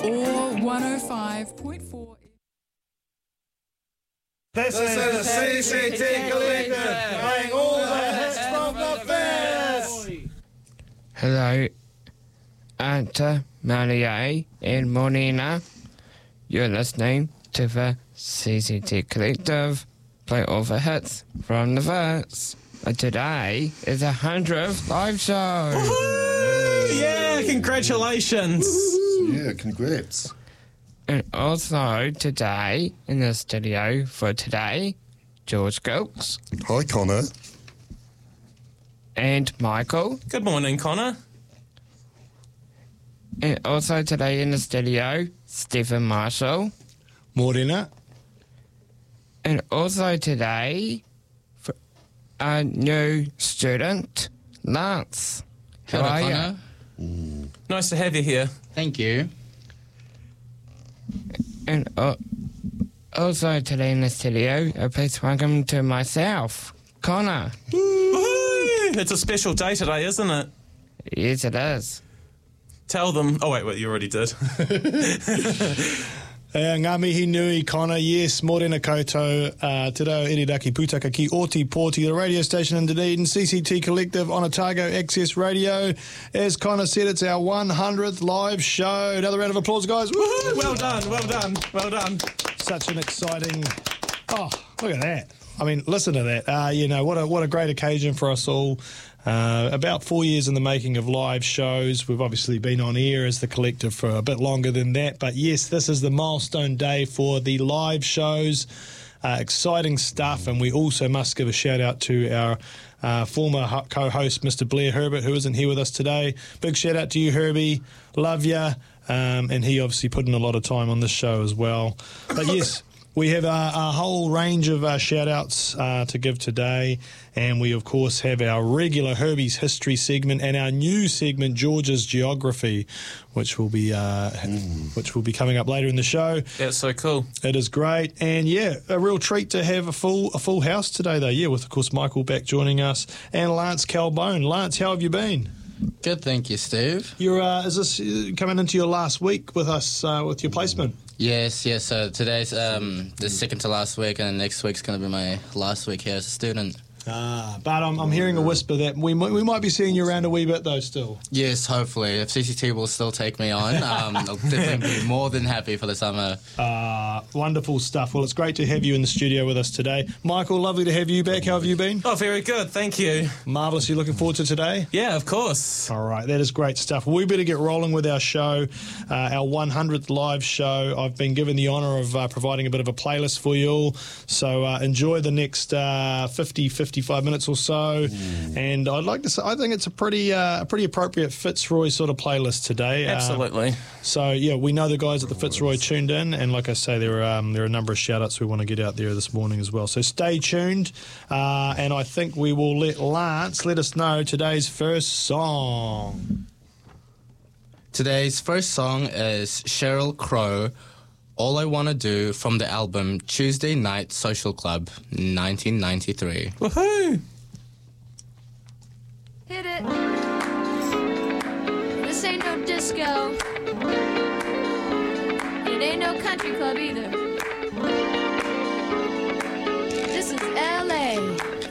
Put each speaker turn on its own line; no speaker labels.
or 105.4.
This is the CCT Collective playing all the hits from the best.
Hello, Anta, Maria and Morena. You're listening to the CCT Collective play all the hits from the verse. And today is the 100th live show.
Woohoo! Yeah, congratulations.
Yeah, congrats.
And also today in the studio for today, George Gilks.
Hi, Connor.
And Michael.
Good morning, Connor.
And also today in the studio, Stephen Marshall.
Morena.
And also today, for a new student, Lance. How
Hello,
are
Connor.
you?
Nice to have you here.
Thank you.
And also today in the studio, a please welcome to myself, Connor.
Woohoo! It's a special day today, isn't it?
Yes, it is.
Tell them. Oh, wait, you already did.
Ngā mihi nui, Connor. Yes, morena koutou. Te reo iriraki putaka ki Oti Pōti, the radio station in Dunedin, CCT Collective on Otago Access Radio. As Connor said, it's our 100th live show. Another round of applause, guys.
Woohoo! Well done, well done, well done.
Such an exciting... Oh, look at that. I mean, listen to that. You know, what a great occasion for us all. About 4 years in the making of live shows. We've obviously been on air as the collective for a bit longer than that. But yes, this is the milestone day for the live shows. Exciting stuff. And we also must give a shout out to our former co-host, Mr. Blair Herbert, who isn't here with us today. Big shout out to you, Herbie. Love ya. And he obviously put in a lot of time on this show as well. But yes... We have a whole range of shout-outs to give today, and we, of course, have our regular Herbie's History segment and our new segment, George's Geography, which will be coming up later in the show.
That's so cool.
It is great, and, yeah, a real treat to have a full house today, though, yeah, with, of course, Michael back joining us, and Lance Calbone. Lance, how have you been?
Good, thank you, Steve.
Is this coming into your last week with us with your placement?
Yes. So today's the second to last week, and next week's going to be my last week here as a student.
But I'm hearing a whisper that we might be seeing you around a wee bit, though, still.
Yes, hopefully. If CCT will still take me on, I'll definitely be more than happy for the summer.
Wonderful stuff. Well, it's great to have you in the studio with us today. Michael, lovely to have you back. How have you been?
Oh, very good. Thank you.
Marvellous. You looking forward to today?
Yeah, of course.
All right. That is great stuff. We better get rolling with our show, our 100th live show. I've been given the honour of providing a bit of a playlist for you all. So enjoy the next 55 minutes or so. And I'd like to say, I think it's a pretty appropriate Fitzroy sort of playlist today.
Absolutely.
So, yeah, we know the guys at the Fitzroy tuned in, and like I say, there are a number of shout-outs we want to get out there this morning as well. So stay tuned, and I think we will let Lance let us know today's first song.
Today's first song is Sheryl Crow, All I Wanna Do, from the album Tuesday Night Social Club, 1993.
Woohoo!
Hit it. This ain't no disco. It ain't no country club either.